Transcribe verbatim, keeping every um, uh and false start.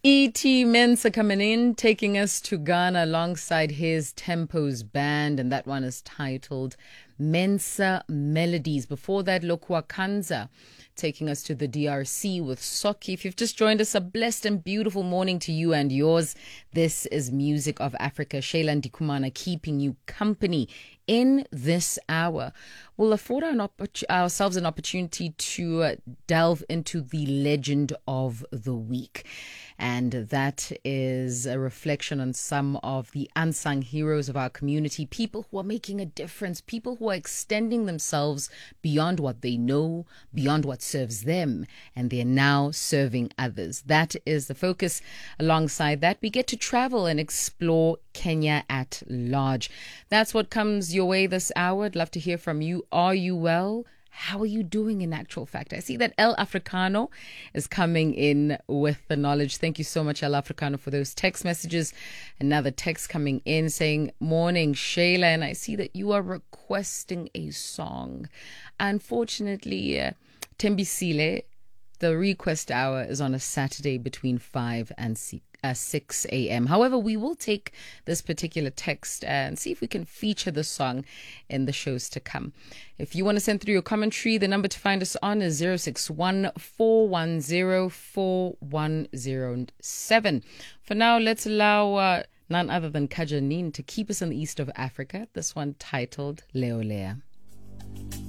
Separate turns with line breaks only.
E T Mensa coming in, taking us to Ghana alongside his Tempos band, and that one is titled Mensa Melodies. Before that, Lokua Kanza taking us to the D R C with Soki. If you've just joined us, a blessed and beautiful morning to you and yours. This is Music of Africa. Shayla Ndikumana keeping you company in this hour. We'll afford an oppor- ourselves an opportunity to uh, delve into the legend of the week. And that is a reflection on some of the unsung heroes of our community, people who are making a difference, people who are extending themselves beyond what they know, beyond what serves them, and they're now serving others. That is the focus. Alongside that, we get to travel and explore Kenya at large. That's what comes your way this hour. I'd love to hear from you. Are you well? How are you doing in actual fact? I see that El Africano is coming in with the knowledge. Thank you so much, El Africano, for those text messages. Another text coming in saying, morning, Shayla. And I see that you are requesting a song. Unfortunately, uh, Tembisile, the request hour is on a Saturday between five and six a.m. However, we will take this particular text and see if we can feature the song in the shows to come. If you want to send through your commentary, the number to find us on is zero six one, four one zero, four one zero seven. For now, let's allow uh, none other than Kajanin to keep us in the east of Africa. This one titled Leolea.